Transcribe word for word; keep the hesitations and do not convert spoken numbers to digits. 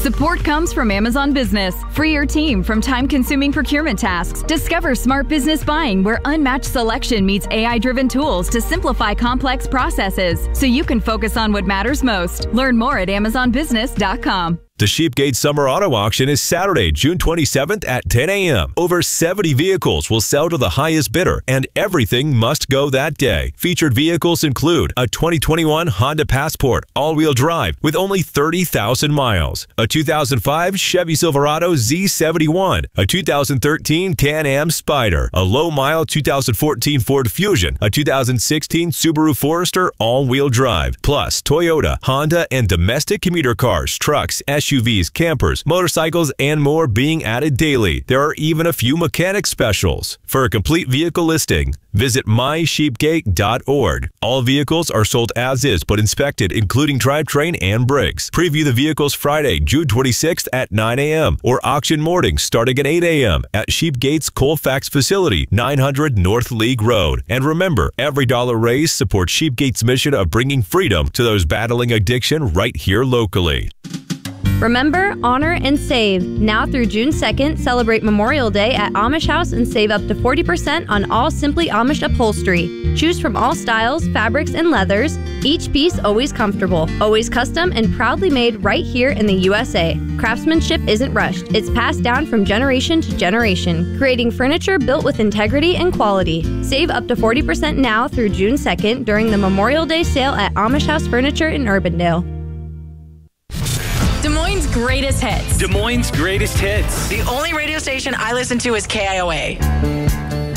Support comes from Amazon Business. Free your team from time-consuming procurement tasks. Discover smart business buying where unmatched selection meets A I-driven tools to simplify complex processes so you can focus on what matters most. Learn more at amazon business dot com. The Sheepgate Summer Auto Auction is Saturday, June twenty-seventh at ten a m Over seventy vehicles will sell to the highest bidder, and everything must go that day. Featured vehicles include a twenty twenty-one Honda Passport all-wheel drive with only thirty thousand miles, a two thousand five Chevy Silverado Z seventy-one, a two thousand thirteen Can-Am Spyder, a low-mile two thousand fourteen Ford Fusion, a two thousand sixteen Subaru Forester all-wheel drive, plus Toyota, Honda, and domestic commuter cars, trucks, S U Vs, campers, motorcycles, and more being added daily. There are even a few mechanic specials. For a complete vehicle listing, visit my sheepgate dot org. All vehicles are sold as is but inspected, including drivetrain and brakes. Preview the vehicles Friday, June twenty-sixth at nine a m or auction mornings starting at eight a m at Sheepgate's Colfax facility, nine hundred North League Road. And remember, every dollar raised supports Sheepgate's mission of bringing freedom to those battling addiction right here locally. Remember, honor, and save. Now through June second, celebrate Memorial Day at Amish House and save up to forty percent on all Simply Amish upholstery. Choose from all styles, fabrics, and leathers. Each piece always comfortable, always custom, and proudly made right here in the U S A. Craftsmanship isn't rushed. It's passed down from generation to generation, creating furniture built with integrity and quality. Save up to forty percent now through June second during the Memorial Day sale at Amish House Furniture in Urbandale. Des Moines' greatest hits. Des Moines' greatest hits. The only radio station I listen to is K I O A.